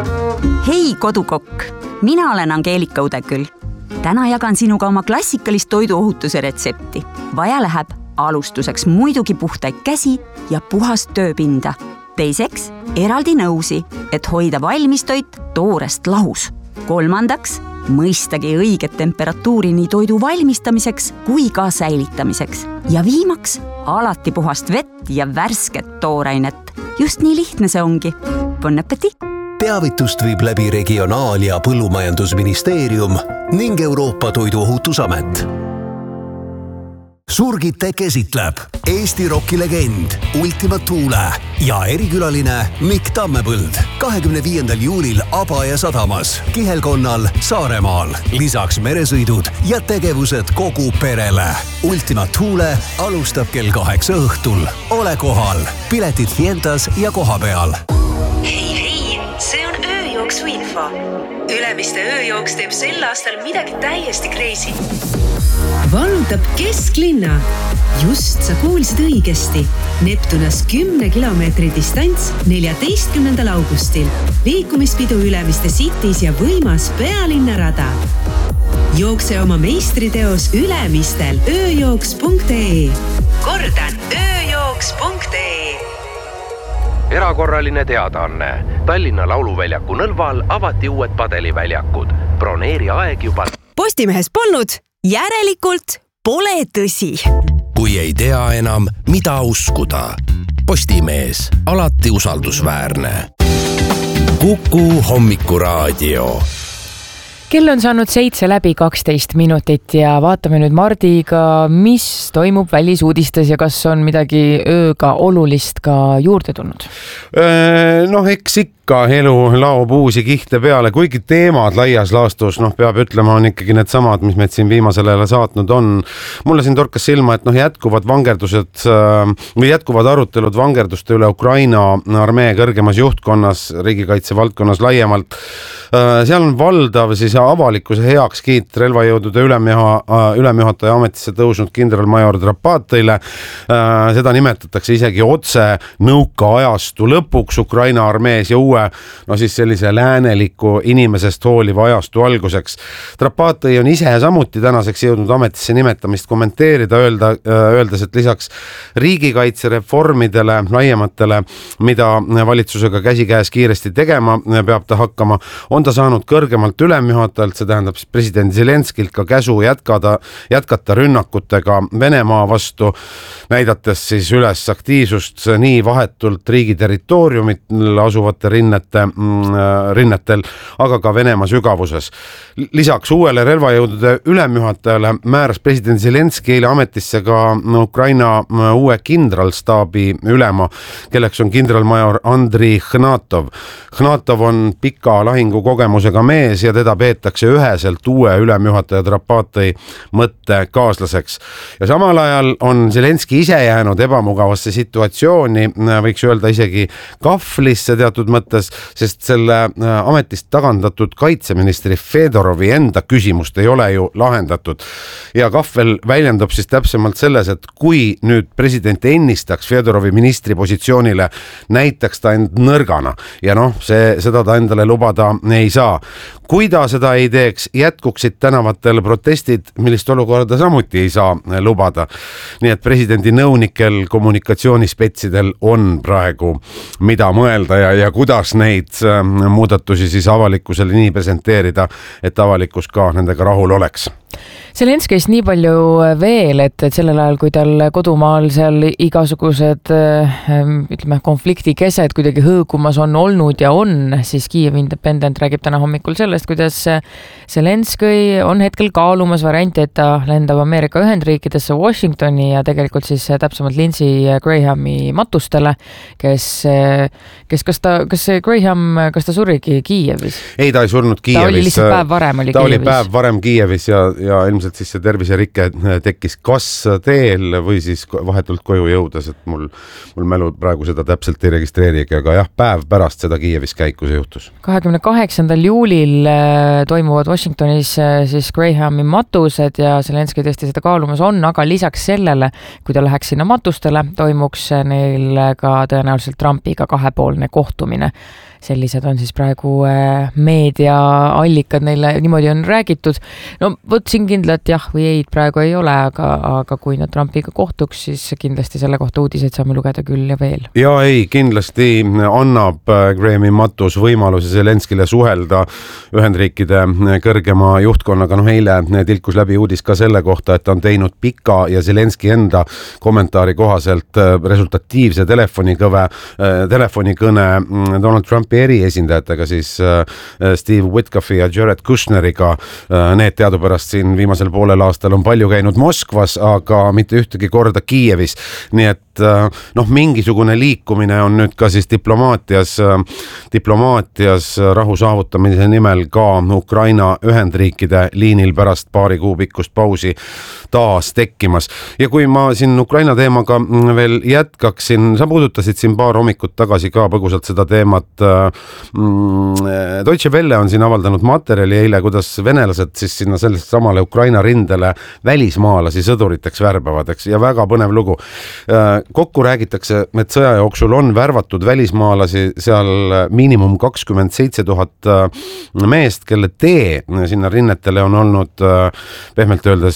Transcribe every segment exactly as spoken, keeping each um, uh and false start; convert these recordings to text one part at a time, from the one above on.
Hei kodukokk, mina olen Angeelika Udeküll. Täna jagan sinuga oma klassikalist toiduohutuse retsepti. Vaja läheb alustuseks muidugi puhtaid käsi ja puhast tööpinda. Teiseks eraldi nõusi, et hoida valmistoit toorest lahus. Kolmandaks mõistagi õiget temperatuuri nii toidu valmistamiseks kui ka säilitamiseks. Ja viimaks alati puhast vett ja värsket toorainet. Just nii lihtne see ongi. Bon appétit! Teavitust viib läbi Regionaal- ja Põllumajandusministeerium ning Euroopa Toiduohutusamet. Surgite käsitleb Eesti rockilegend Ultima Thule ja erikülaline Mikk Tammepõld kahekümne viiendal juulil Abaja sadamas, Kihelkonnal, Saaremaal. Lisaks meresõidud ja tegevused kogu perele. Ultima Thule alustab kell kaheksa õhtul. Ole kohal. Piletid Fientas ja koha peal. Hei, hei, see on ööjooksu info. Ülemiste ööjooks teeb sel aastal midagi täiesti crazy. Vallutab kesklinna. Just sa kuulsid õigesti. Neptunas kümne kilomeetri distants neljateistkümnendal augustil. Liikumispidu Ülemiste Cities ja võimas pealinnarada. Jookse oma meistriteos Ülemistel ööjooks punkt ee. Kordan, ööjooks punkt ee. Erakorraline teadaanne. Tallinna Lauluväljaku Nõlval avati uued padeliväljakud. Broneeri aeg juba. Postimehes polnud, järelikult pole tõsi. Kui ei tea enam, mida uskuda. Postimees, alati usaldusväärne. Kuku hommikuraadio. Kell on saanud seitse läbi kaksteist minutit ja vaatame nüüd Mardiga, mis toimub välisuudistes ja kas on midagi ööga olulist ka juurde tulnud? Noh, eks ikka elu laob uusi kihte peale, kuigi teemad laias laastus, noh, peab ütlema, on ikkagi need samad, mis meid siin viimasel ajal saatnud on. Mulle siin torkas silma, et noh, jätkuvad vangerdused või jätkuvad arutelud vangerduste üle Ukraina armee kõrgemas juhtkonnas, riigikaitse valdkonnas laiemalt. Seal on valdav siis avalikkuse heakskiit relvajõudude ülemjuhataja ametisse tõusnud kindralmajor Drapatõile. Seda nimetatakse isegi otse nõuka ajastu lõpuks Ukraina armees ja uue, no siis sellise lääneliku inimesest hooliva ajastu alguseks. Drapatõi on ise samuti tänaseks jõudnud ametisse nimetamist kommenteerida, öelda, öeldes, et lisaks riigikaitsereformidele laiematele, mida valitsusega käsikäes kiiresti tegema peab ta hakkama, on ta saanud kõrgemalt ülemjuhatajalt, see tähendab president Zelenskilt ka käsu jätkada, jätkata rünnakutega Venemaa vastu, näidates siis üles aktiivsust nii vahetult riigi territooriumil asuvate rinnete, rinnetel, aga ka Venemaa sügavuses. Lisaks uuele relvajõudude ülemjuhatajale määras president Zelenski eile ametisse ka Ukraina uue kindralstaabi ülema, kelleks on kindralmajor Andrei Hnatov. Hnatov on pika lahingu kogemusega mees ja teda peetakse üheselt uue ülemjuhataja Drapatõi mõtte kaaslaseks. Ja samal ajal on Zelenski ise jäänud ebamugavasse situatsiooni, võiks öelda isegi kahvlisse teatud mõttes, sest selle ametist tagandatud kaitseministri Fedorovi enda küsimust ei ole ju lahendatud. Ja kahvel väljendab siis täpsemalt selles, et kui nüüd president ennistaks Fedorovi ministri positsioonile, näitaks ta end nõrgana ja noh, see, seda ta endale lubada ei saa. Kui ta seda ei teeks, jätkuksid tänavatel protestid, millist olukorda samuti ei saa lubada. Nii et presidendi nõunikel, kommunikatsioonispetsidel on praegu mida mõelda ja, ja kuidas neid muudatusi siis avalikkusele nii presenteerida, et avalikkus ka nendega rahul oleks. Zelenskist nii palju veel, et, et sellel ajal, kui tal kodumaal seal igasugused ütleme, konflikti kesed kuidagi hõõgumas on olnud ja on, siis Kiev Independent räägib täna hommikul sellest, kuidas Zelenski on hetkel kaalumas varianti, et ta lendab Ameerika Ühendriikidesse Washingtoni ja tegelikult siis täpsemalt Lindsey Grahami matustele, kes, kes kas ta, kas see Graham, kas ta surigi Kiievis? Ei, ta ei surnud Kiievis. Ta oli lihtsalt päev varem oli ta Kiievis. Ta oli päev varem Kiievis ja, ja ilmselt siis see terviserikke tekkis kas teel või siis vahetult koju jõudes, et mul, mul mälu praegu seda täpselt ei registreerigi, aga jah, päev pärast seda Kiievis käiku see juhtus. kahekümne kaheksandal juulil toimuvad Washingtonis siis Grahami matused ja Zelenski tõesti seda kaalumas on, aga lisaks sellele, kui ta läheks sinna matustele, toimuks neil ka tõenäoliselt Trumpiga kahepoolne kohtumine. sellised on siis praegu meediaallikad, neile niimoodi on räägitud. No võt siin kindlalt jah või ei praegu ei ole, aga, aga kui nad Trumpiga kohtuks, siis kindlasti selle kohta uudiseid saame lugeda küll ja veel. Ja ei, kindlasti annab Grahami matus võimaluse Zelenskile suhelda Ühendriikide kõrgema juhtkonnaga. No eile tilkus läbi uudis ka selle kohta, et ta on teinud pika ja Zelenski enda kommentaari kohaselt resultatiivse telefonikõve, telefonikõne Donald Trumpi eriesindajatega, siis Steve Witkoffi ja Jared Kushneriga. Need teadupärast siin viimasel poolel aastal on palju käinud Moskvas, aga mitte ühtegi korda Kiievis. Nii et noh, mingisugune liikumine on nüüd ka siis diplomaatias, diplomaatias rahu saavutamise nimel ka Ukraina Ühendriikide liinil pärast paari kuu pikkust pausi taas tekkimas. Ja kui ma siin Ukraina teemaga veel jätkaksin, sa puudutasid siin paar hommikut tagasi ka põgusalt seda teemat. Deutsche Welle on siin avaldanud materjali eile, kuidas venelased siis sinna sellest samale Ukraina rindele välismaalasi sõduriteks värbavad, eks, ja väga põnev lugu. Kokku räägitakse, et sõja jooksul on värvatud välismaalasi seal miinimum kakskümmend seitse tuhat meest, kelle tee sinna rinnetele on olnud pehmelt öeldes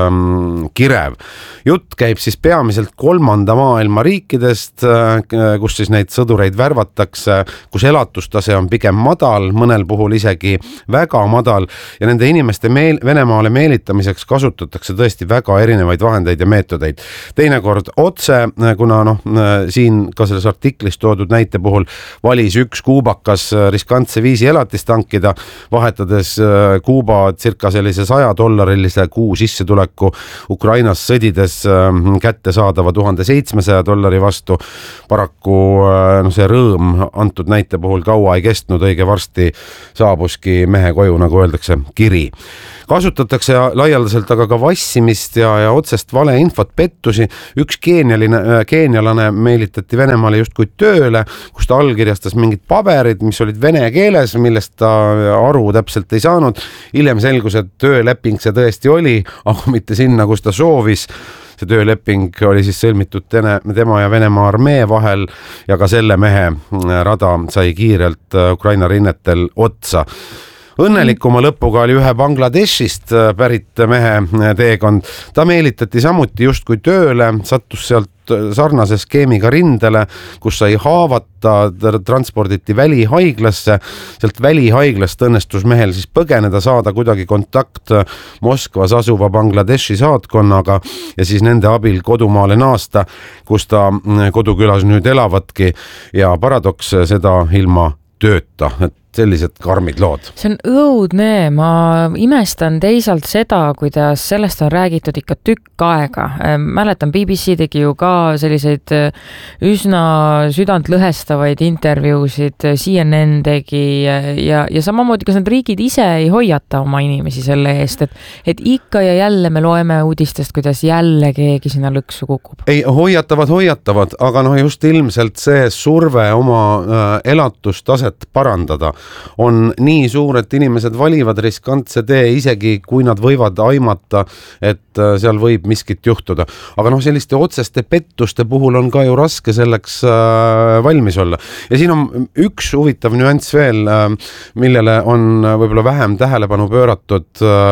kirev. Jutt käib siis peamiselt kolmanda maailma riikidest, kus siis neid sõdureid värvatakse, kus elatustase on pigem madal, mõnel puhul isegi väga madal ja nende inimeste meel, Venemaale meelitamiseks kasutatakse tõesti väga erinevaid vahendeid ja meetodeid. Teinekord otse, kuna noh, siin ka selles artiklis toodud näite puhul valis üks kuubakas riskantse viisi elatist tankida, vahetades Kuuba circa sellise saja dollarilise kuu sissetuleku Ukrainas sõdides kätte saadava tuhande seitsmesaja dollari vastu. Paraku no, see rõõm antud näite puhul kaua ei kestnud, õige varsti saabuski mehe koju, nagu öeldakse, kiri. Kasutatakse laialdaselt aga ka vassimist ja, ja otsest valeinfot, pettusi. Üks keenialine, keenialane meelitati Venemaale justkui tööle, kus ta allkirjastas mingid paberid, mis olid vene keeles, millest ta aru täpselt ei saanud. Hiljem selgus, et tööleping see tõesti oli, aga mitte sinna, kus ta soovis. See tööleping oli siis sõlmitud tema ja Venemaa armee vahel ja ka selle mehe rada sai kiirelt Ukraina rinnetel otsa. Õnnelikuma lõpuga oli ühe Bangladeshist pärit mehe teekond. Ta meelitati samuti justkui tööle, sattus sealt sarnase skeemiga rindele, kus sai haavata, transporditi välihaiglasse. Sealt välihaiglast õnnestus mehel siis põgeneda, saada kuidagi kontakt Moskvas asuva Bangladeshi saatkonnaga ja siis nende abil kodumaale naasta, kus ta kodukülas nüüd elavatki ja paradoks seda ilma tööta, et sellised karmid lood. See on õudne, ma imestan teisalt seda, kuidas sellest on räägitud ikka tükk aega. Mäletan, B B C tegi ju ka selliseid üsna südantlõhestavaid intervjuusid, C N N tegi ja, ja samamoodi, kas need riigid ise ei hoiata oma inimesi selle eest, et, et ikka ja jälle me loeme uudistest, kuidas jälle keegi sinna lõksu kukub. Ei, hoiatavad, hoiatavad, aga noh, just ilmselt see surve oma äh, elatustaset parandada on nii suur, et inimesed valivad riskantse tee, isegi kui nad võivad aimata, et seal võib miskit juhtuda. Aga noh, selliste otseste pettuste puhul on ka ju raske selleks valmis olla. Ja siin on üks huvitav nüanss veel, millele on võib-olla vähem tähelepanu pööratud.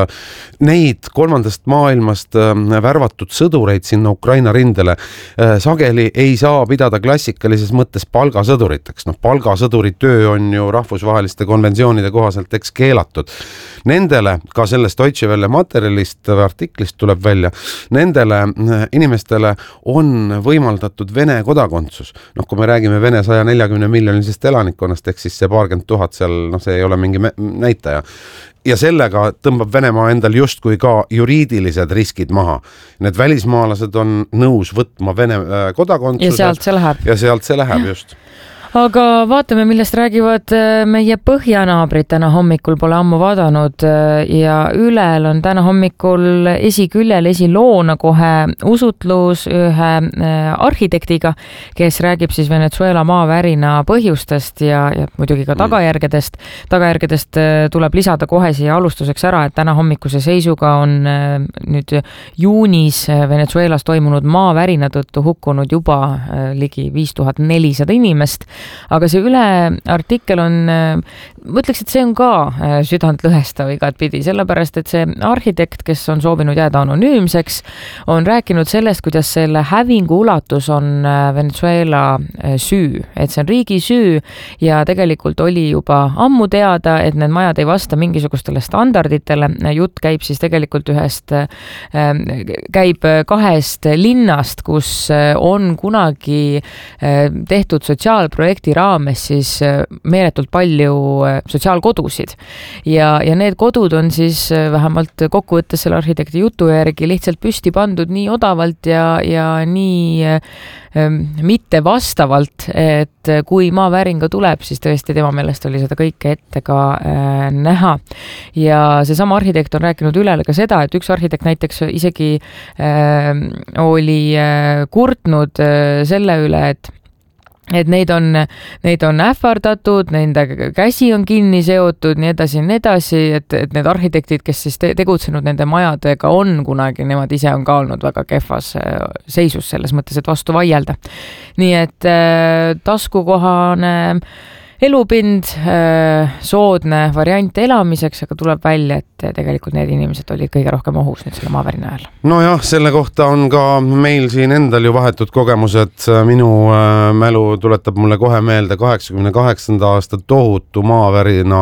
Neid kolmandast maailmast värvatud sõdureid sinna Ukraina rindele sageli ei saa pidada klassikalises mõttes palgasõduriteks. No, palgasõduri töö on ju rahvusvaheliste konventsioonide kohaselt eks keelatud. Nendele, ka sellest Deutsche Welle materjalist või artiklist tuleb välja, nendele inimestele on võimaldatud Vene kodakondsus. Noh, kui me räägime Vene saja neljakümne miljonilisest elanikkonnast, eks siis see paarkümmend tuhat seal, noh, see ei ole mingi näitaja. Ja sellega tõmbab Venemaa endal justkui ka juriidilised riskid maha. Need välismaalased on nõus võtma Vene kodakondsuse. Ja sealt see läheb. Ja sealt see läheb, just. Aga vaatame, millest räägivad meie põhjanaabrid. Täna hommikul pole ammu vaadanud ja Ülel on täna hommikul esiküljel esiloona kohe usutlus ühe arhitektiga, kes räägib siis Venezuela maavärina põhjustest ja, ja muidugi ka tagajärgedest. Tagajärgedest tuleb lisada kohe siia alustuseks ära, et täna hommikuse seisuga on nüüd juunis Venezuelas toimunud maavärina tõttu hukkunud juba ligi viis tuhat nelisada inimest. aga see üle artikkel on, ma ütleks, et see on ka südant lõhestav igat pidi, sellepärast, et see arhitekt, kes on soovinud jääda anonüümseks, on rääkinud sellest, kuidas selle hävingu ulatus on Venezuela süü, et see on riigi süü ja tegelikult oli juba ammu teada, et need majad ei vasta mingisugustele standarditele. Jutt käib siis tegelikult ühest, käib kahest linnast, kus on kunagi tehtud sotsiaalprojekti raames siis meeletult palju sotsiaalkodusid. Ja, ja need kodud on siis vähemalt kokkuvõttes selle arhitekti jutu järgi lihtsalt püsti pandud nii odavalt ja, ja nii mitte vastavalt, et kui maaväringa tuleb, siis tõesti tema meelest oli seda kõike ette ka äh, näha. Ja see sama arhitekt on rääkinud üle ka seda, et üks arhitekt näiteks isegi äh, oli äh, kurtnud äh, selle üle, et et neid on, neid on ähvardatud, nende käsi on kinni seotud, nii edasi, nii edasi, et, et need arhitektid, kes siis te, tegutsenud nende majadega on kunagi, nemad ise on ka olnud väga kehvas seisus selles mõttes, et vastu vaielda. Nii et äh, taskukohane elupind, soodne variant elamiseks, aga tuleb välja, et tegelikult need inimesed olid kõige rohkem ohus nüüd selle maavärina ajal. No jah, selle kohta on ka meil siin endal ju vahetud kogemused. Minu mälu tuletab mulle kohe meelde kaheksakümne kaheksanda aasta tohutu maavärina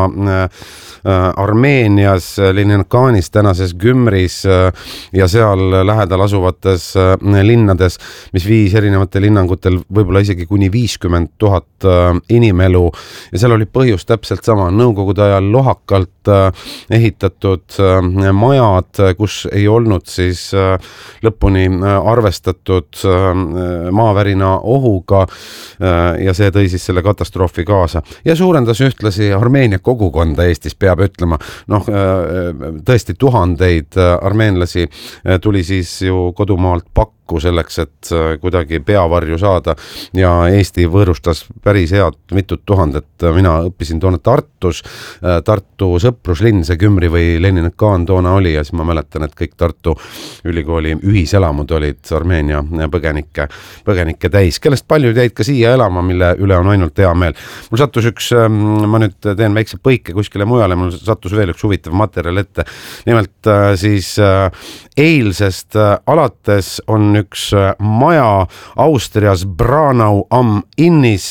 Armeenias, Leninkanis, tänases Gümris ja seal lähedal asuvates linnades, mis viis erinevatel hinnangutel võib-olla isegi kuni viiskümmend tuhat inimelu. Ja seal oli põhjus täpselt sama, nõukogude ajal lohakalt ehitatud majad, kus ei olnud siis lõpuni arvestatud maavärina ohuga ja see tõi siis selle katastroofi kaasa. Ja suurendas ühtlasi Armeenia kogukonda Eestis, peab ütlema. Noh, tõesti tuhandeid armeenlasi tuli siis ju kodumaalt pakku selleks, et kuidagi peavarju saada ja Eesti võõrustas päris head mitut tuhandet. Mina õppisin toona Tartus, Tartu sõpruslinn, see Gümri või Leninkan toona oli ja siis ma mäletan, et kõik Tartu ülikooli ühiselamud olid Armeenia põgenike, põgenike täis, kellest paljud jäid ka siia elama, mille üle on ainult hea meel. Mul sattus üks, ma nüüd teen väikse põike kuskile mujale, mul sattus veel üks huvitav materjal ette. Nimelt siis eilsest alates on üks maja Austrias Branau am Innis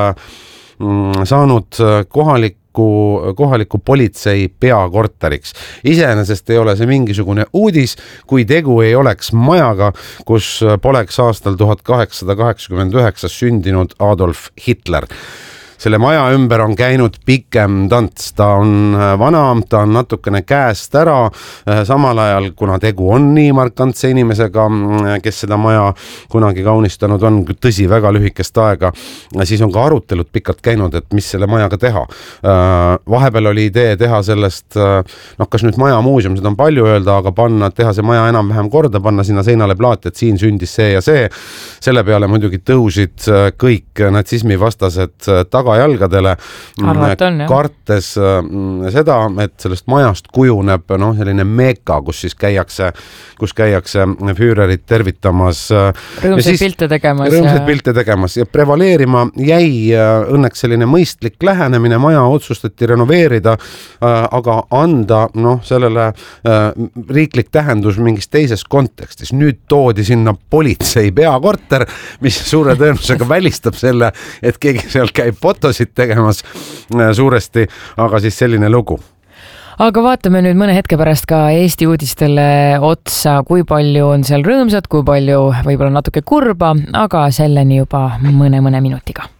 saanud kohaliku, kohaliku politsei peakorteriks. Iseenesest ei ole see mingisugune uudis, kui tegu ei oleks majaga, kus poleks aastal tuhat kaheksasada kaheksakümmend üheksa sündinud Adolf Hitler. Selle maja ümber on käinud pikem tants, ta on vana, ta on natukene käest ära, samal ajal, kuna tegu on nii markantse inimesega, kes seda maja kunagi kaunistanud on, tõsi väga lühikest aega, siis on ka arutelud pikalt käinud, et mis selle majaga teha. Vahepeal oli idee teha sellest, noh, kas nüüd maja muuseum, seda on palju öelda, aga panna, teha see maja enam-vähem korda, panna sinna seinale plaat, et siin sündis see ja see. Selle peale muidugi tõusid kõik natsismi vastased taga jalgadele, on, kartes seda, et sellest majast kujuneb no, selline meka, kus siis käiakse, kus käiakse Führerit tervitamas. Rõõmsaid pilte tegemas. Rõõmsaid ja... pilte tegemas ja prevaleerima jäi õnneks selline mõistlik lähenemine, maja otsustati renoveerida, aga anda no, sellele riiklik tähendus mingis teises kontekstis. Nüüd toodi sinna politsei peakorter, mis suure tõenäosusega välistab selle, et keegi seal käib fotosid tegemas suuresti, aga siis selline lugu. Aga vaatame nüüd mõne hetke pärast ka Eesti uudistele otsa, kui palju on seal rõõmsat, kui palju võib-olla natuke kurba, aga selleni juba mõne-mõne minutiga.